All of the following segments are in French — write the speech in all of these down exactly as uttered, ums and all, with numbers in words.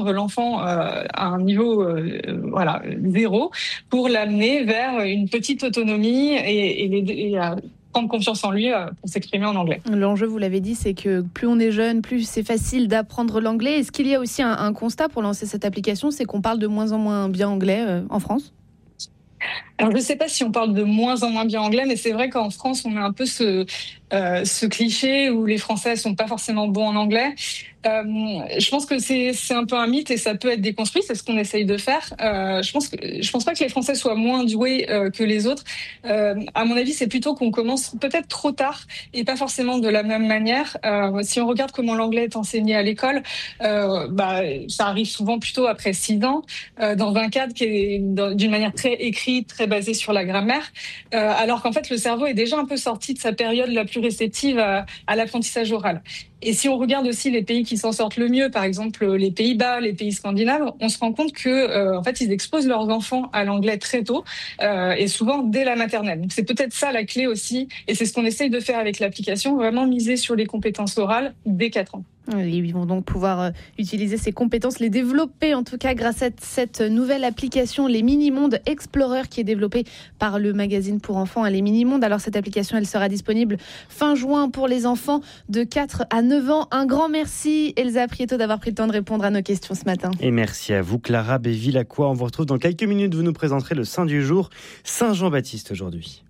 l'enfant euh, à un niveau euh, voilà zéro pour l'amener vers une petite autonomie et, et, l'aider, et à prendre confiance en lui euh, pour s'exprimer en anglais. L'enjeu, vous l'avez dit, c'est que plus on est jeune, plus c'est facile d'apprendre l'anglais. Est-ce qu'il y a aussi un, un constat pour lancer cette application, c'est qu'on parle de moins en moins bien anglais euh, en France ? Alors, je ne sais pas si on parle de moins en moins bien anglais, mais c'est vrai qu'en France, on a un peu ce, euh, ce cliché où les Français ne sont pas forcément bons en anglais. Euh, je pense que c'est, c'est un peu un mythe et ça peut être déconstruit, c'est ce qu'on essaye de faire. Euh, je pense que, je pense pas que les Français soient moins doués euh, que les autres. Euh, à mon avis, c'est plutôt qu'on commence peut-être trop tard et pas forcément de la même manière. Euh, si on regarde comment l'anglais est enseigné à l'école, euh, bah, ça arrive souvent plutôt après six ans, euh, dans un cadre qui est dans, d'une manière très écrite, très basée sur la grammaire, euh, alors qu'en fait, le cerveau est déjà un peu sorti de sa période la plus réceptive à, à l'apprentissage oral. Et si on regarde aussi les pays qui s'en sortent le mieux, par exemple les Pays-Bas, les pays scandinaves, on se rend compte que euh, en fait ils exposent leurs enfants à l'anglais très tôt euh, et souvent dès la maternelle. Donc c'est peut-être ça la clé aussi, et c'est ce qu'on essaye de faire avec l'application, vraiment miser sur les compétences orales dès quatre ans. Ils vont donc pouvoir utiliser ces compétences, les développer en tout cas grâce à cette nouvelle application, les Mini-Mondes Explorer, qui est développée par le magazine pour enfants, les Mini-Mondes. Alors cette application, elle sera disponible fin juin pour les enfants de quatre à neuf ans. Un grand merci Elsa Prieto d'avoir pris le temps de répondre à nos questions ce matin. Et merci à vous Clara Béville-Lacroix. On vous retrouve dans quelques minutes. Vous nous présenterez le saint du jour, Saint Jean-Baptiste aujourd'hui.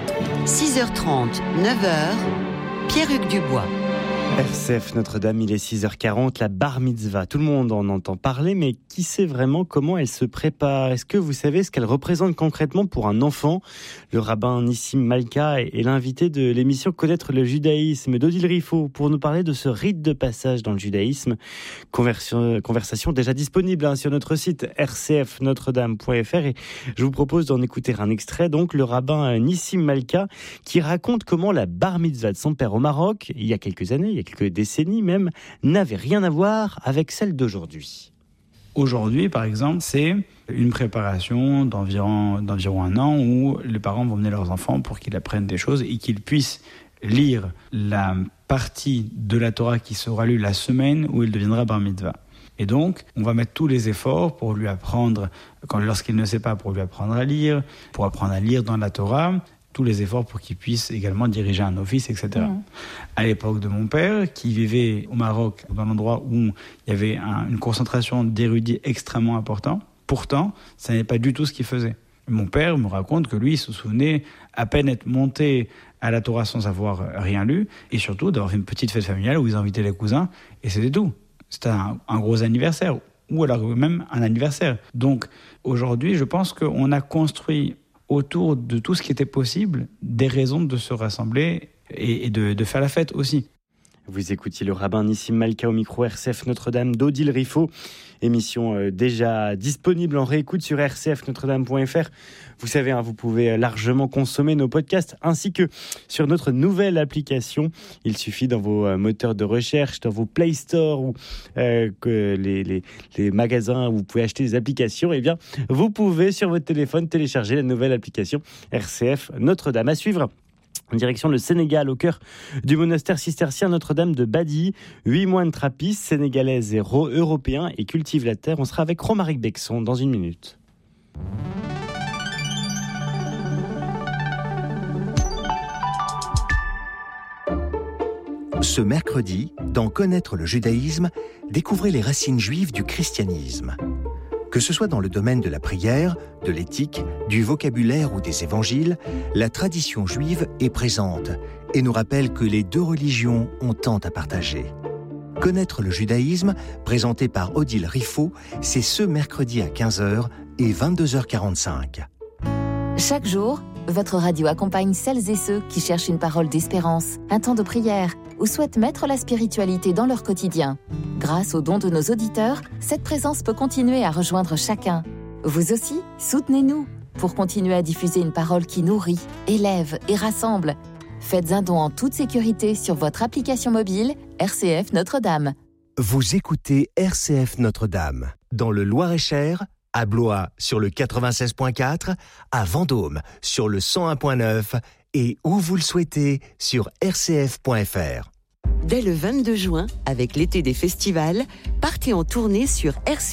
six heures trente, neuf heures, Pierre-Hugues Dubois. R C F Notre-Dame, il est six heures quarante, la bar mitzvah. Tout le monde en entend parler, mais qui sait vraiment comment elle se prépare ? Est-ce que vous savez ce qu'elle représente concrètement pour un enfant ? Le rabbin Nissim Malka est l'invité de l'émission Connaître le judaïsme d'Odile Riffaut pour nous parler de ce rite de passage dans le judaïsme. Conversion, conversation déjà disponible hein, sur notre site r c f notre dame point f r et je vous propose d'en écouter un extrait. Donc le rabbin Nissim Malka qui raconte comment la bar mitzvah de son père au Maroc, il y a quelques années, il y a quelques décennies même, n'avait rien à voir avec celle d'aujourd'hui. Aujourd'hui, par exemple, c'est une préparation d'environ, d'environ un an où les parents vont mener leurs enfants pour qu'ils apprennent des choses et qu'ils puissent lire la partie de la Torah qui sera lue la semaine où il deviendra bar mitzvah. Et donc, on va mettre tous les efforts pour lui apprendre, quand, lorsqu'il ne sait pas, pour lui apprendre à lire, pour apprendre à lire dans la Torah, tous les efforts pour qu'il puisse également diriger un office, et cetera. Mmh. À l'époque de mon père, qui vivait au Maroc, dans un endroit où il y avait un, une concentration d'érudits extrêmement importante, pourtant, ça n'est pas du tout ce qu'il faisait. Mon père me raconte que lui, il se souvenait à peine être monté à la Torah sans avoir rien lu, et surtout d'avoir fait une petite fête familiale où ils invitaient les cousins, et c'était tout. C'était un, un gros anniversaire, ou alors même un anniversaire. Donc, aujourd'hui, je pense qu'on a construit autour de tout ce qui était possible, des raisons de se rassembler et, et de, de faire la fête aussi. Vous écoutiez le rabbin Nissim Malka au micro R C F Notre-Dame d'Odile Riffaut. Émission euh, déjà disponible en réécoute sur r c f notre dame point f r. Vous savez, hein, vous pouvez largement consommer nos podcasts ainsi que sur notre nouvelle application. Il suffit dans vos euh, moteurs de recherche, dans vos Play Store ou euh, que les, les, les magasins où vous pouvez acheter des applications, eh bien, vous pouvez sur votre téléphone télécharger la nouvelle application R C F Notre-Dame. À suivre. En direction le Sénégal, au cœur du monastère cistercien Notre-Dame de Badi. Huit moines trappistes, sénégalaises et européens et cultivent la terre. On sera avec Romaric Bexon dans une minute. Ce mercredi, dans Connaître le judaïsme, découvrez les racines juives du christianisme. Que ce soit dans le domaine de la prière, de l'éthique, du vocabulaire ou des évangiles, la tradition juive est présente et nous rappelle que les deux religions ont tant à partager. Connaître le judaïsme, présenté par Odile Riffaut, c'est ce mercredi à quinze heures et vingt-deux heures quarante-cinq. Chaque jour, votre radio accompagne celles et ceux qui cherchent une parole d'espérance, un temps de prière ou souhaitent mettre la spiritualité dans leur quotidien. Grâce aux dons de nos auditeurs, cette présence peut continuer à rejoindre chacun. Vous aussi, soutenez-nous pour continuer à diffuser une parole qui nourrit, élève et rassemble. Faites un don en toute sécurité sur votre application mobile R C F Notre-Dame. Vous écoutez R C F Notre-Dame, dans le Loir-et-Cher, à Blois sur le quatre-vingt-seize point quatre, à Vendôme sur le cent un point neuf et où vous le souhaitez sur r c f point f r. Dès le vingt-deux juin, avec l'été des festivals, partez en tournée sur R C